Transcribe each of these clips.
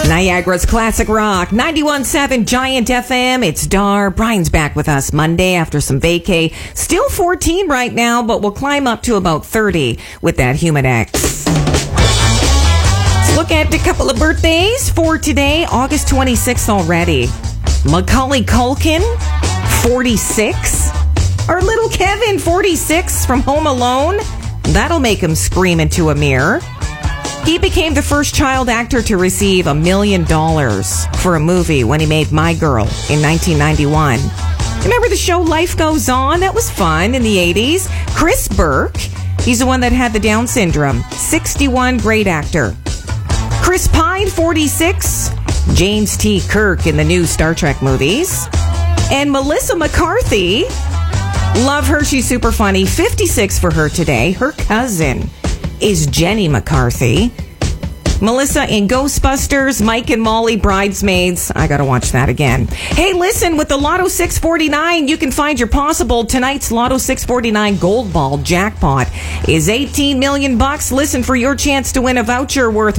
Niagara's Classic Rock, 91.7 Giant FM. It's Dar. Brian's back with us Monday after some vacay. Still 14 right now, but we'll climb up to about 30 with that Humidex. Let's look at a couple of birthdays for today. August 26th already. Macaulay Culkin, 46. Our little Kevin, 46, from Home Alone. That'll make him scream into a mirror. He became the first child actor to receive $1 million for a movie when he made My Girl in 1991. Remember the show Life Goes On? That was fun in the 80s. Chris Burke, he's the one that had the Down syndrome. 61, great actor. Chris Pine, 46. James T. Kirk in the new Star Trek movies. And Melissa McCarthy, love her, she's super funny. 56 for her today. Her cousin is Jenny McCarthy. Melissa in Ghostbusters, Mike and Molly, Bridesmaids. I gotta watch that again. Hey, listen, with the Lotto 649, you can find your possible. Tonight's Lotto 649 Gold Ball jackpot is $18 million. Listen for your chance to win a voucher worth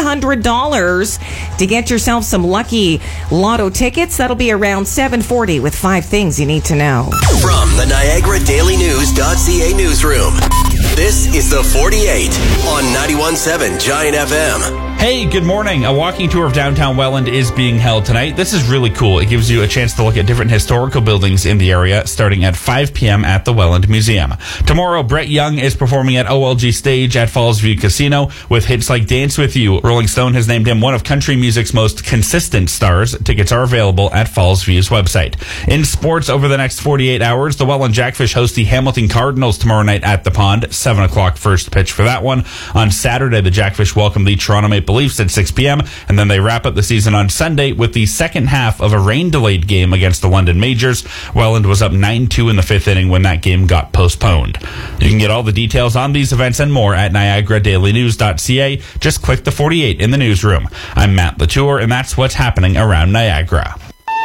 $100 to get yourself some lucky Lotto tickets. That'll be around 7:40 with 5 things you need to know. From the NiagaraDailyNews.ca newsroom, this is the 48 on 91.7 Giant FM. Hey, good morning. A walking tour of downtown Welland is being held tonight. This is really cool. It gives you a chance to look at different historical buildings in the area starting at 5 p.m. at the Welland Museum. Tomorrow, Brett Young is performing at OLG Stage at Fallsview Casino with hits like Dance With You. Rolling Stone has named him one of country music's most consistent stars. Tickets are available at Fallsview's website. In sports, over the next 48 hours, the Welland Jackfish host the Hamilton Cardinals tomorrow night at the Pond. 7 o'clock first pitch for that one. On Saturday, the Jackfish welcome the Toronto Maple Leafs at 6 p.m. and then they wrap up the season on Sunday with the second half of a rain-delayed game against the London Majors. Welland was up 9-2 in the 5th inning when that game got postponed. You can get all the details on these events and more at NiagaraDailyNews.ca. Just click the 48 in the newsroom. I'm Matt Latour, and that's what's happening around Niagara.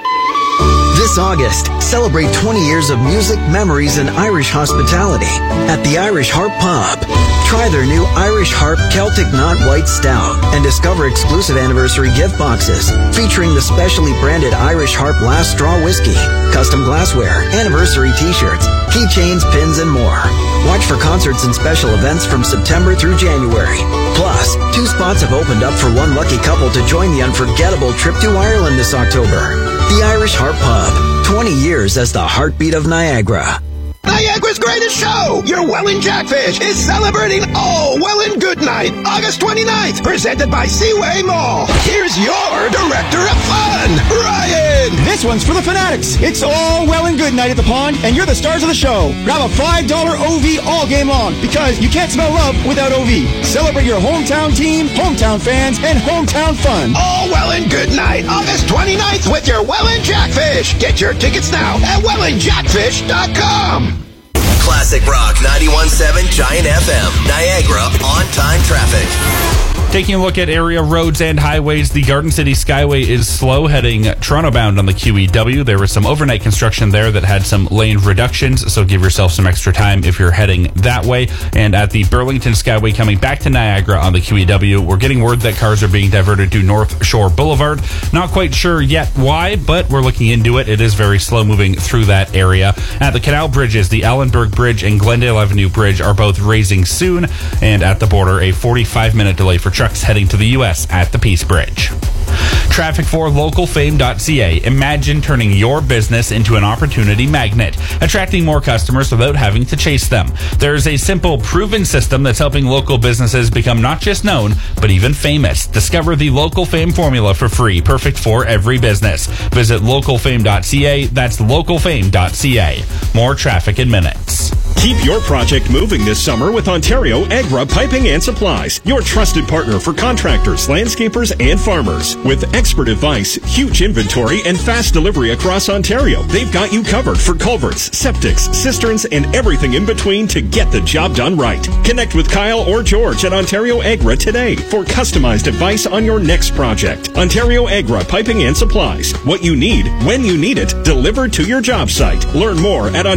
This August, celebrate 20 years of music, memories, and Irish hospitality at the Irish Harp Pub. Try their new Irish Harp Celtic Knot White Stout and discover exclusive anniversary gift boxes featuring the specially branded Irish Harp Last Straw Whiskey, custom glassware, anniversary t-shirts, keychains, pins, and more. Watch for concerts and special events from September through January. Plus, 2 spots have opened up for one lucky couple to join the unforgettable trip to Ireland this October. The Irish Harp Pub, 20 years as the heartbeat of Niagara. Niagara's greatest show, your Welland Jackfish, is celebrating All Welland Good Night, August 29th, presented by Seaway Mall. Here's your director of fun, Ryan. This one's for the fanatics. It's All Welland Good Night at the Pond, and you're the stars of the show. Grab a $5 OV all game long, because you can't smell love without OV. Celebrate your hometown team, hometown fans, and hometown fun. All Welland Good Night, August 29th with your Welland Jackfish. Get your tickets now at WellandJackfish.com. Classic Rock 91.7 Giant FM. Niagara on-time traffic. Taking a look at area roads and highways, the Garden City Skyway is slow heading Toronto bound on the QEW. There was some overnight construction there that had some lane reductions, so give yourself some extra time if you're heading that way. And at the Burlington Skyway coming back to Niagara on the QEW, we're getting word that cars are being diverted to North Shore Boulevard. Not quite sure yet why, but we're looking into it. It is very slow moving through that area. At the canal bridges, the Allenberg Bridge and Glendale Avenue Bridge are both raising soon. And at the border, a 45-minute delay for trucks heading to the U.S. at the Peace Bridge. Traffic for localfame.ca. Imagine turning your business into an opportunity magnet, attracting more customers without having to chase them. There's a simple, proven system that's helping local businesses become not just known, but even famous. Discover the Local Fame formula for free, perfect for every business. Visit localfame.ca. That's localfame.ca. More traffic in minutes. Keep your project moving this summer with Ontario Agra Piping and Supplies, your trusted partner for contractors, landscapers, and farmers. With expert advice, huge inventory, and fast delivery across Ontario, they've got you covered for culverts, septics, cisterns, and everything in between to get the job done right. Connect with Kyle or George at Ontario Agra today for customized advice on your next project. Ontario Agra Piping and Supplies. What you need, when you need it, delivered to your job site. Learn more at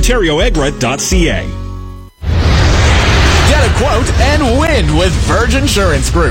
ontarioagra.ca. Get a quote and win with Verge Insurance Group.